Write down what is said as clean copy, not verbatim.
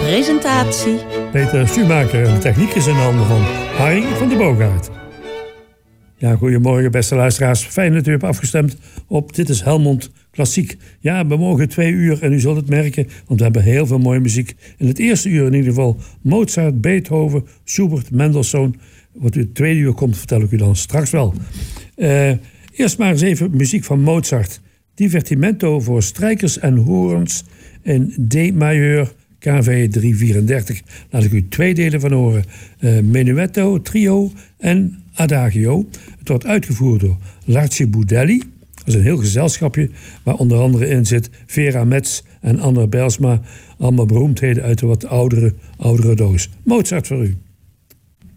Presentatie Peter Schumacher en de techniek is in de handen van Harry van der Boogaard. Ja, goedemorgen beste luisteraars. Fijn dat u hebt afgestemd op Dit is Helmond Klassiek. Ja, we mogen 2 uur en u zult het merken, want we hebben heel veel mooie muziek. In het eerste uur in ieder geval Mozart, Beethoven, Schubert, Mendelssohn. Wat u het tweede uur komt, vertel ik u dan straks wel. Eerst maar eens even muziek van Mozart. Divertimento voor strijkers en hoorns in D-majeur KV 334. Laat ik u 2 delen van horen. Menuetto, trio en adagio. Het wordt uitgevoerd door l'Arcibudelli. Dat is een heel gezelschapje waar onder andere in zit Vera Metz en Anna Bijlsma. Allemaal beroemdheden uit de wat oudere doos. Mozart voor u.